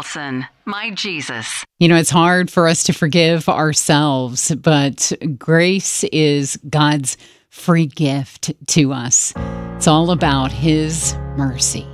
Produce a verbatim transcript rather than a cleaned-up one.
Wilson, my Jesus. You know, it's hard for us to forgive ourselves, but grace is God's free gift to us. It's all about His mercy.